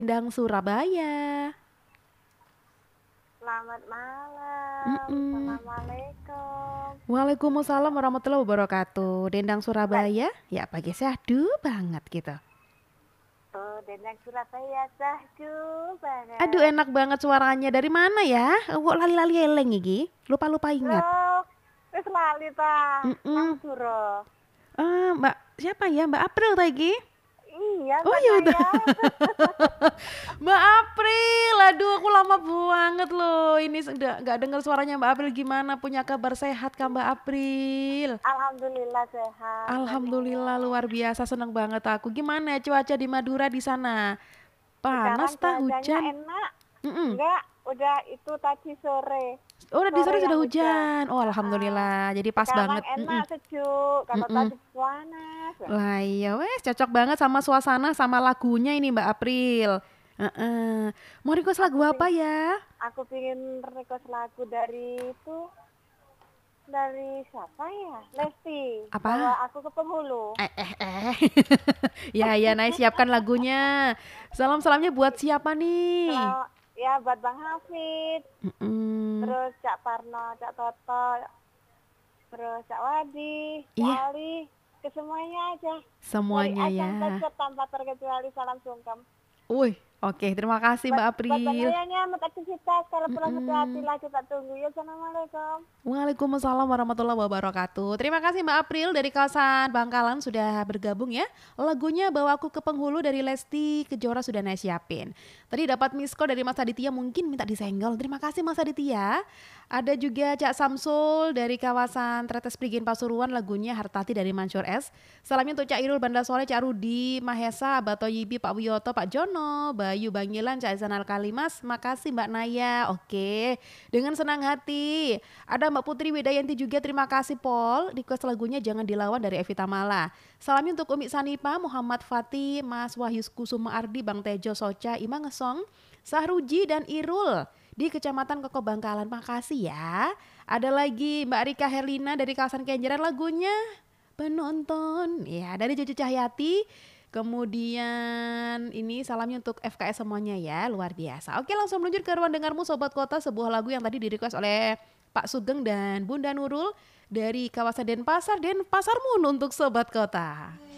Endang Surabaya. Selamat malam. Mm-mm. Assalamualaikum. Waalaikumsalam warahmatullahi wabarakatuh. Dendang Mbak, Surabaya, ya pagi syahdu banget gitu. tuh Dendang Surabaya sahdu Aduh banget. enak banget suaranya. Dari mana ya? Kok lali-lali eleng iki? Lupa-lupa ingat. Loh, wis lali ta. Nang Mm-mm. Madura. Mbak siapa ya? Mbak April lagi? Iya, Oh Mbak iya udah. Naya. Mbak April, aduh aku lama banget loh. Ini sudah nggak dengar suaranya Mbak April gimana? Punya kabar sehat kah Mbak April? Alhamdulillah sehat, Mbak Naya. Alhamdulillah luar biasa seneng banget aku. Gimana ya cuaca di Madura di sana? Panas Sekarang tah cuacanya hujan? enak. Mm-mm. Enggak, udah itu tadi sore. Oh, di Sore sore sudah yang hujan. hujan. Oh, Ah, alhamdulillah. Jadi pas sekarang banget. enak Mm-mm. sejuk. Kalau Mm-mm. tadi panas. Lah iya wes cocok banget sama suasana sama lagunya ini Mbak April. Heeh. Mau request lagu Aku apa ping ya? Aku pingin request lagu dari siapa ya? Lesti. Apa? Bawa aku ke penghulu. Eh. Ya ya, Nay siapkan lagunya. Salam-salamnya buat siapa nih? Kalau ya buat Bang Hafid, Mm-mm. terus Cak Parno, Cak Toto, terus Cak Wadi, Cak Iya, Ali, ke semuanya aja. Dari semuanya Aceh ya. sampai tanpa terkecuali salam sungkem. Wih, oke terima kasih Buat Mbak buat Bang April. Ayah nyamut aktivitas. Kalau pulang hati-hati Mm-mm. lah kita tunggu ya. Assalamualaikum. Waalaikumsalam warahmatullahi wabarakatuh. Terima kasih Mbak April dari kawasan Bangkalan sudah bergabung ya. Lagunya Bawa Aku ke Penghulu dari Lesti Kejora sudah Naya siapin. Tadi dapat miss call dari Mas Aditya mungkin minta disenggol. Terima kasih Mas Aditya. Ada juga Cak Samsul dari kawasan Tretes Prigen Pasuruan lagunya Hartati dari Mansur S. Salamnya untuk Cak Irul Banda Soleh, Cak Rudi, Mahesa, Bato Yibi, Pak Wiyoto, Pak Jono, Bayu Bangilan, Cak Zanal Kalimas. Makasih Mbak Naya. Oke, dengan senang hati. Ada Mbak Putri Widayanti juga, terima kasih Pol. Request lagunya Jangan Dilawan dari Evita Mala. Salamnya untuk Umi Sanipa, Muhammad Fatih, Mas Wahyu Kusuma Ardi, Bang Tejo Soca, Ima Ngesong, Sahruji dan Irul di Kecamatan Koko Bangkalan. Makasih ya. Ada lagi Mbak Rika Herlina dari kawasan Kenjeran lagunya Penonton. Ya, dari Cucu Cahyati. Kemudian ini salamnya untuk FKS semuanya ya, luar biasa. Oke langsung meluncur ke ruang dengarmu Sobat Kota, sebuah lagu yang tadi di request oleh Pak Sugeng dan Bunda Nurul dari kawasan Denpasar, Denpasar Mun untuk Sobat Kota.